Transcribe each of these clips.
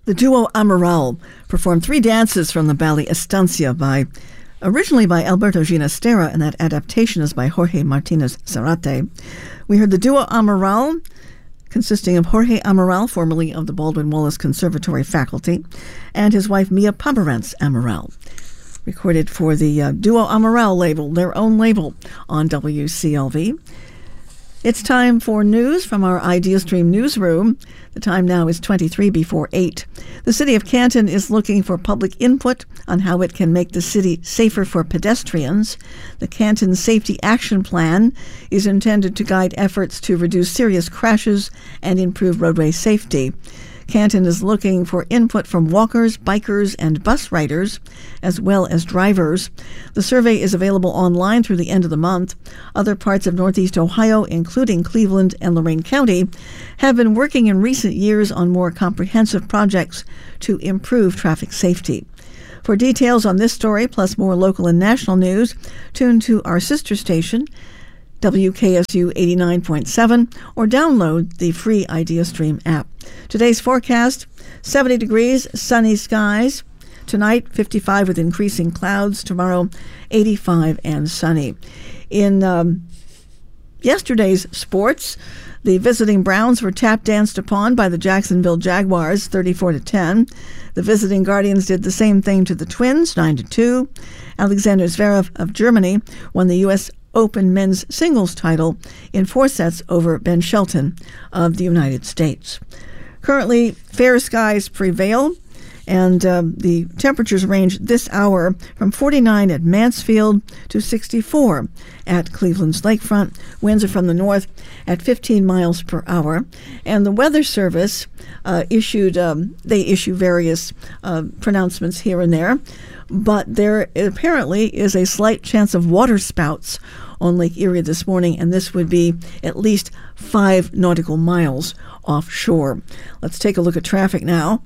The duo Amaral performed three dances from the ballet Estancia originally by Alberto Ginastera, and that adaptation is by Jorge Martinez Zarate. We heard the duo Amaral, consisting of Jorge Amaral, formerly of the Baldwin Wallace Conservatory faculty, and his wife Mia Pomerantz Amaral, recorded for the duo Amaral label, their own label, on WCLV. It's time for news from our IdeaStream newsroom. The time now is 23 before 8. The City of Canton is looking for public input on how it can make the city safer for pedestrians. The Canton Safety Action Plan is intended to guide efforts to reduce serious crashes and improve roadway safety. Canton is looking for input from walkers, bikers, and bus riders, as well as drivers. The survey is available online through the end of the month. Other parts of Northeast Ohio, including Cleveland and Lorain County, have been working in recent years on more comprehensive projects to improve traffic safety. For details on this story, plus more local and national news, tune to our sister station, WKSU 89.7, or download the free IdeaStream app. Today's forecast, 70 degrees, sunny skies. Tonight, 55 with increasing clouds. Tomorrow, 85 and sunny. In yesterday's sports, the visiting Browns were tap danced upon by the Jacksonville Jaguars, 34-10. The visiting Guardians did the same thing to the Twins, 9-2. Alexander Zverev of Germany won the U.S. Open men's singles title in 4 sets over Ben Shelton of the United States. Currently, fair skies prevail, and the temperatures range this hour from 49 at Mansfield to 64 at Cleveland's lakefront. Winds are from the north at 15 miles per hour. And the Weather Service issue various pronouncements here and there, but there apparently is a slight chance of water spouts on Lake Erie this morning, and this would be at least 5 nautical miles offshore. Let's take a look at traffic now.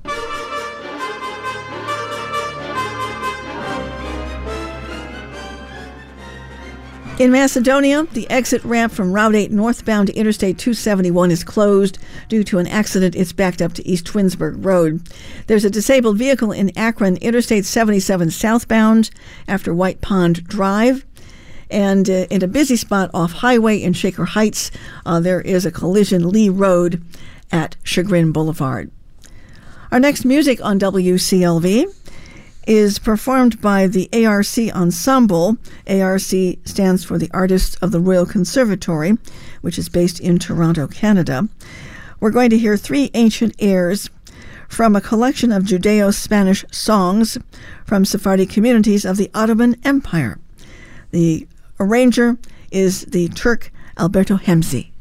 In Macedonia, the exit ramp from Route 8 northbound to Interstate 271 is closed due to an accident. It's backed up to East Twinsburg Road. There's a disabled vehicle in Akron, Interstate 77 southbound after White Pond Drive. And in a busy spot off Highway in Shaker Heights, there is a collision Lee Road at Chagrin Boulevard. Our next music on WCLV is performed by the ARC Ensemble. ARC stands for the Artists of the Royal Conservatory, which is based in Toronto, Canada. We're going to hear 3 ancient airs from a collection of Judeo-Spanish songs from Sephardi communities of the Ottoman Empire. The arranger is the Turk Alberto Hemzi.